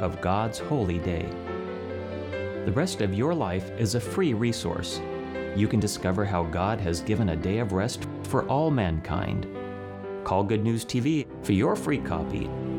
of God's holy day. The rest of your life is a free resource. You can discover how God has given a day of rest for all mankind. Call Good News TV for your free copy